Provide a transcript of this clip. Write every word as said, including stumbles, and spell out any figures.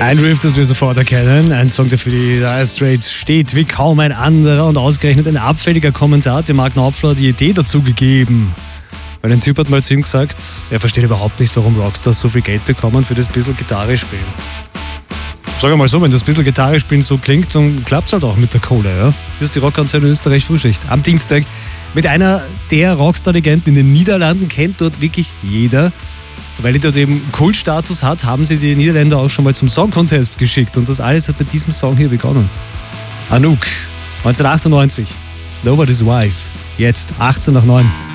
Ein Riff, das wir sofort erkennen. Ein Song, der für die Dire Straits steht wie kaum ein anderer und ausgerechnet ein abfälliger Kommentar hat dem Mark Knopfler die Idee dazu gegeben. Weil ein Typ hat mal zu ihm gesagt, er versteht überhaupt nicht, warum Rockstars so viel Geld bekommen für das bisschen Gitarre spielen. Sag mal so, wenn das bisschen Gitarre spielen so klingt, dann klappt es halt auch mit der Kohle, ja? Hier ist die Rockkonzerne Österreich Frühschicht. Am Dienstag mit einer der Rockstar-Legenden in den Niederlanden, kennt dort wirklich jeder. Weil die dort eben Kultstatus hat, haben sie die Niederländer auch schon mal zum Song Contest geschickt. Und das alles hat mit diesem Song hier begonnen. Anouk, neunzehnhundertachtundneunzig, Nobody's Wife, jetzt achtzehn nach neun.